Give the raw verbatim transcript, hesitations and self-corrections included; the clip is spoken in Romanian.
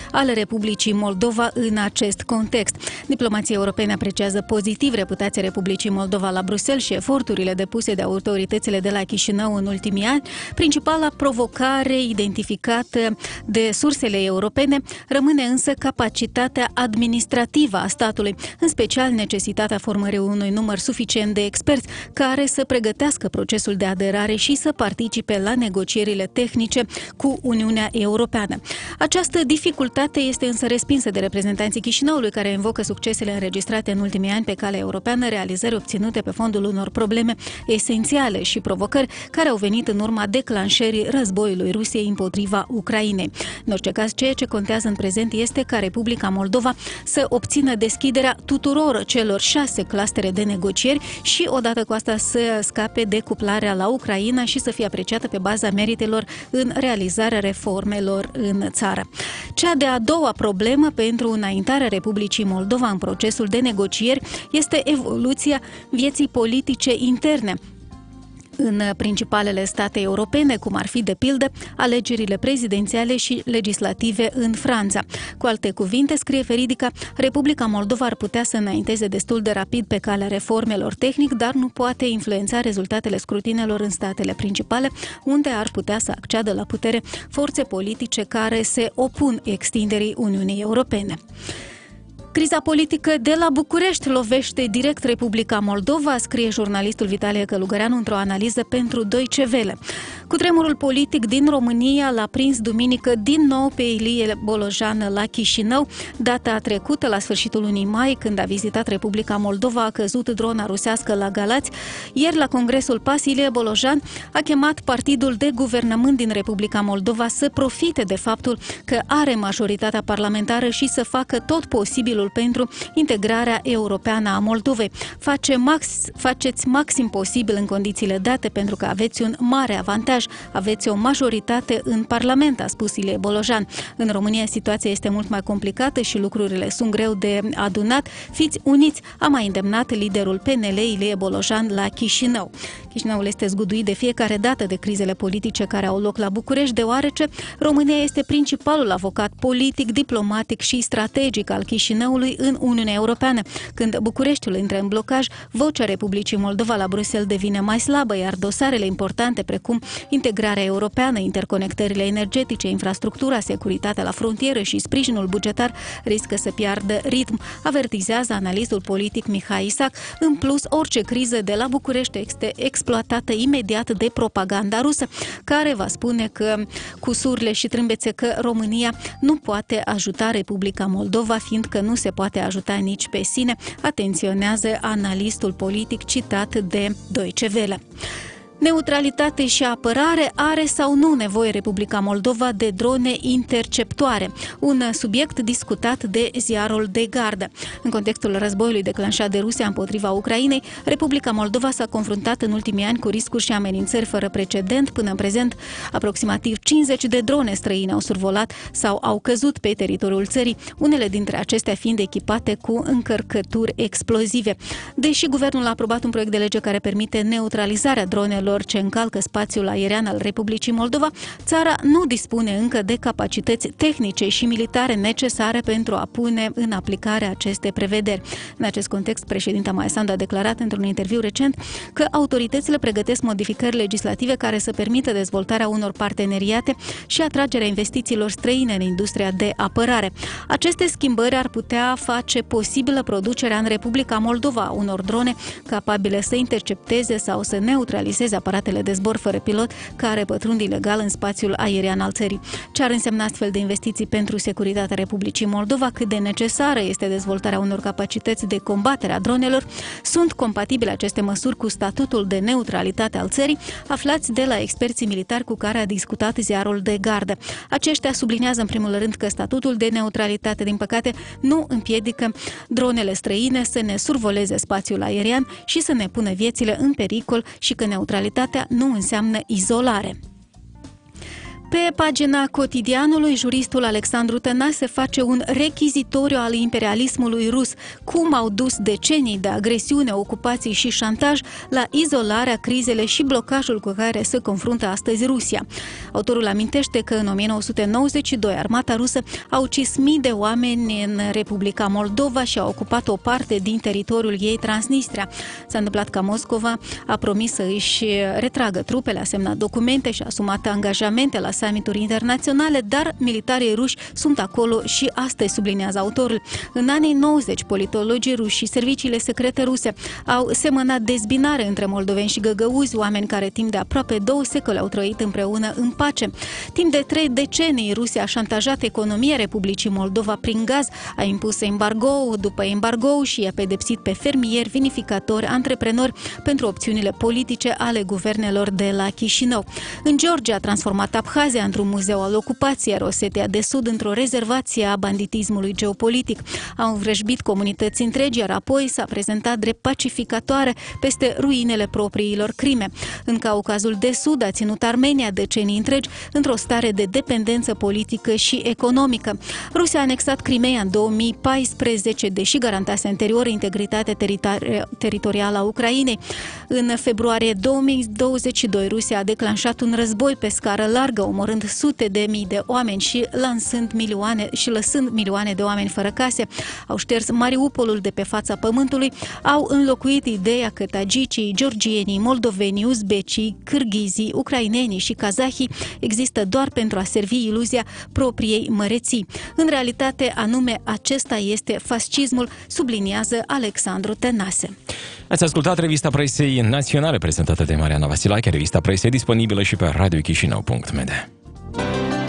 ale Republicii Moldova în acest context. Diplomația europeană apreciază pozitiv reputația Republicii Moldova la Bruxelles și eforturile depuse de autoritățile de la Chișinău în ultimii ani. Principala provocare identificată de sursele europene rămâne însă capacitatea administrativă a statului, în special necesitatea formării unui număr suficient de experți care să pregătească procesul de aderare și să participe la negocierile tehnice cu Uniunea Europeană. Această dificultate este însă respinsă de reprezentanții Chișinăului, care invocă succesele înregistrate în ultimii ani pe calea europeană, realizări obținute pe fondul unor probleme esențiale și provocări care au venit în urma declanșării războiului Rusiei împotriva Ucrainei. În orice caz, ceea ce contează în prezent este ca Republica Moldova să obțină deschiderea tuturor celor șase clustere de negocieri și odată cu asta să scape de cuplarea la Ucraina și să fie apreciată pe baza meritelor în realizarea reformelor în țară. Cea de-a doua problemă pentru înaintarea Republicii Moldova în procesul de negocieri este evoluția vieții politice interne în principalele state europene, cum ar fi, de pildă, alegerile prezidențiale și legislative în Franța. Cu alte cuvinte, scrie Veridica, Republica Moldova ar putea să înainteze destul de rapid pe calea reformelor tehnic, dar nu poate influența rezultatele scrutinelor în statele principale, unde ar putea să acceadă la putere forțe politice care se opun extinderii Uniunii Europene. Criza politică de la București lovește direct Republica Moldova, scrie jurnalistul Vitalie Călugăreanu într-o analiză pentru Deutsche Welle. Cutremurul politic din România l-a prins duminică din nou pe Ilie Bolojan la Chișinău. Data trecută, la sfârșitul lunii mai, când a vizitat Republica Moldova, a căzut drona rusească la Galați. Ieri, la Congresul PAS, Ilie Bolojan a chemat partidul de guvernământ din Republica Moldova să profite de faptul că are majoritatea parlamentară și să facă tot posibilul pentru integrarea europeană a Moldovei. Face max, faceți maxim posibil în condițiile date, pentru că aveți un mare avantaj. Aveți o majoritate în Parlament, a spus Ilie Bolojan. În România situația este mult mai complicată și lucrurile sunt greu de adunat. Fiți uniți, a mai îndemnat liderul P N L Ilie Bolojan la Chișinău. Chișinăul este zguduit de fiecare dată de crizele politice care au loc la București, deoarece România este principalul avocat politic, diplomatic și strategic al Chișinăului în Uniunea Europeană. Când Bucureștiul intră în blocaj, vocea Republicii Moldova la Bruxelles devine mai slabă, iar dosarele importante precum integrarea europeană, interconectările energetice, infrastructura, securitatea la frontieră și sprijinul bugetar riscă să piardă ritm, avertizează analistul politic Mihai Isac. În plus, orice criză de la București este exploatată imediat de propaganda rusă, care va spune că cu surle și trâmbețe că România nu poate ajuta Republica Moldova, fiindcă nu se poate ajuta nici pe sine, atenționează analistul politic citat de Deutsche Welle. Neutralitate și apărare, are sau nu nevoie Republica Moldova de drone interceptoare? Un subiect discutat de ziarul De Gardă. În contextul războiului declanșat de Rusia împotriva Ucrainei, Republica Moldova s-a confruntat în ultimii ani cu riscuri și amenințări fără precedent. Până în prezent, aproximativ cincizeci de drone străine au survolat sau au căzut pe teritoriul țării, unele dintre acestea fiind echipate cu încărcături explozive. Deși guvernul a aprobat un proiect de lege care permite neutralizarea dronelor ce încalcă spațiul aerian al Republicii Moldova, țara nu dispune încă de capacități tehnice și militare necesare pentru a pune în aplicare aceste prevederi. În acest context, președinta Maia Sandu a declarat într-un interviu recent că autoritățile pregătesc modificări legislative care să permită dezvoltarea unor parteneriate și atragerea investițiilor străine în industria de apărare. Aceste schimbări ar putea face posibilă producerea în Republica Moldova a unor drone capabile să intercepteze sau să neutralizeze aparatele de zbor fără pilot care pătrund ilegal în spațiul aerian al țării. Ce ar însemna astfel de investiții pentru securitatea Republicii Moldova? Cât de necesară este dezvoltarea unor capacități de combatere a dronelor? Sunt compatibile aceste măsuri cu statutul de neutralitate al țării? Aflați de la experții militari cu care a discutat ziarul De Gardă. Aceștia subliniază în primul rând că statutul de neutralitate, din păcate, nu împiedică dronele străine să ne survoleze spațiul aerian și să ne pună viețile în pericol și că neutralitatea nu înseamnă izolare. Pe pagina Cotidianului, juristul Alexandru Tănase face un rechizitoriu al imperialismului rus, cum au dus decenii de agresiune, ocupații și șantaj la izolarea, crizele și blocajul cu care se confruntă astăzi Rusia. Autorul amintește că în o mie nouă sute nouăzeci și doi armata rusă a ucis mii de oameni în Republica Moldova și a ocupat o parte din teritoriul ei, Transnistria. S-a întâmplat ca Moscova a promis să își retragă trupele, a semnat documente și a asumat angajamente la summituri internaționale, dar militarii ruși sunt acolo și astăzi, sublinează autorul. În anii nouăzeci, politologii ruși și serviciile secrete ruse au semănat dezbinare între moldoveni și găgăuzi, oameni care timp de aproape două secole au trăit împreună în pace. Timp de trei decenii, Rusia a șantajat economia Republicii Moldova prin gaz, a impus embargo după embargo și i-a pedepsit pe fermieri, vinificatori, antreprenori pentru opțiunile politice ale guvernelor de la Chișinău. În Georgia a transformat Abhazia într-un muzeu al ocupației, iar Osetia de Sud într-o rezervație a banditismului geopolitic. Au învrăjbit comunități întregi, iar apoi s-a prezentat drept pacificatoare peste ruinele propriilor crime. În Caucazul de Sud a ținut Armenia decenii întregi într-o stare de dependență politică și economică. Rusia a anexat Crimeea în două mii paisprezece, deși garantase anterior integritatea teritori- teritorială a Ucrainei. În februarie două mii douăzeci și doi, Rusia a declanșat un război pe scară largă, omorând sute de mii de oameni și lansând milioane și lăsând milioane de oameni fără case. Au șters Mariupolul de pe fața pământului, au înlocuit ideea că tagicii, georgienii, moldovenii, uzbecii, cârghizii, ucrainenii și kazahii există doar pentru a servi iluzia propriei măreții. În realitate, anume acesta este fascismul, subliniază Alexandru Tănase. Ați ascultat revista presei naționale prezentată de Mariana Vasilache, revista presei disponibilă și pe radio chișinău punct m d.